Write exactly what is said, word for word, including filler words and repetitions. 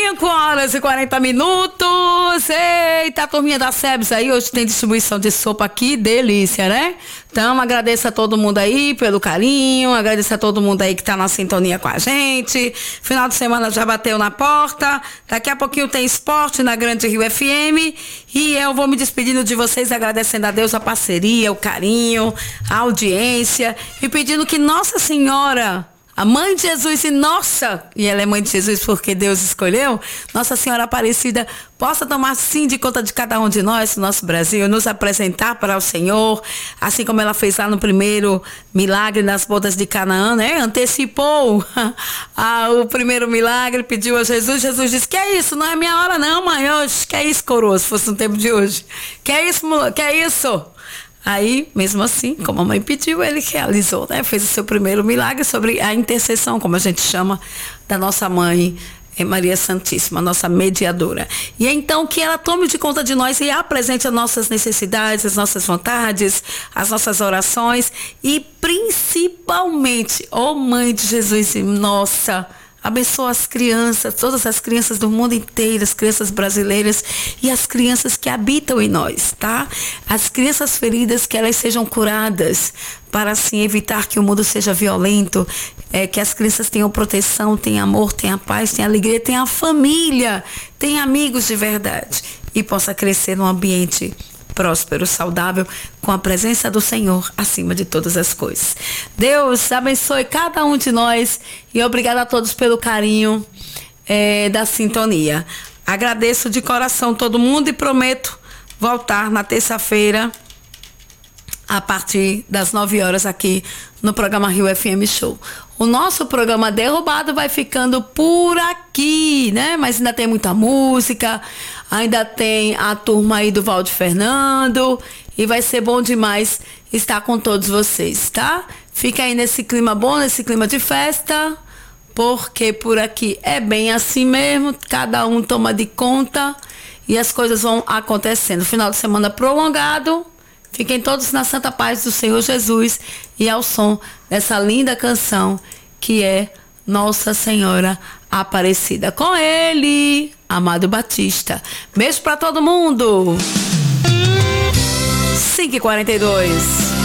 cinco horas e quarenta minutos. Eita, a turminha da Sebs aí, hoje tem distribuição de sopa aqui, delícia, né? Então, agradeço a todo mundo aí pelo carinho, agradeço a todo mundo aí que tá na sintonia com a gente. Final de semana já bateu na porta, daqui a pouquinho tem esporte na Grande Rio F M e eu vou me despedindo de vocês, agradecendo a Deus a parceria, o carinho, a audiência e pedindo que Nossa Senhora, a Mãe de Jesus e nossa, e ela é Mãe de Jesus porque Deus escolheu, Nossa Senhora Aparecida possa tomar sim de conta de cada um de nós, no nosso Brasil, nos apresentar para o Senhor, assim como ela fez lá no primeiro milagre nas bodas de Canaã, né? Antecipou a, o primeiro milagre, pediu a Jesus, Jesus disse, que é isso? Não é minha hora não, mãe, hoje, que é isso, coroa, se fosse no tempo de hoje, que é isso, que é isso? Aí, mesmo assim, como a mãe pediu, ele realizou, né? Fez o seu primeiro milagre sobre a intercessão, como a gente chama, da nossa mãe, Maria Santíssima, nossa mediadora. E então que ela tome de conta de nós e apresente as nossas necessidades, as nossas vontades, as nossas orações e principalmente, ó Mãe de Jesus, nossa, abençoa as crianças, todas as crianças do mundo inteiro, as crianças brasileiras e as crianças que habitam em nós, tá? As crianças feridas, que elas sejam curadas, para assim evitar que o mundo seja violento, é, que as crianças tenham proteção, tenham amor, tenham paz, tenham alegria, tenham família, tenham amigos de verdade e possa crescer num ambiente próspero, saudável, com a presença do Senhor acima de todas as coisas. Deus abençoe cada um de nós e obrigada a todos pelo carinho é, da sintonia. Agradeço de coração todo mundo e prometo voltar na terça-feira a partir das nove horas aqui no programa Rio F M Show. O nosso programa Derrubado vai ficando por aqui, né? Mas ainda tem muita música, ainda tem a turma aí do Valde Fernando e vai ser bom demais estar com todos vocês, tá? Fica aí nesse clima bom, nesse clima de festa, porque por aqui é bem assim mesmo, cada um toma de conta e as coisas vão acontecendo. Final de semana prolongado. Fiquem todos na santa paz do Senhor Jesus e ao som dessa linda canção que é Nossa Senhora Aparecida. Com ele, Amado Batista. Beijo pra todo mundo. cinco e quarenta e dois.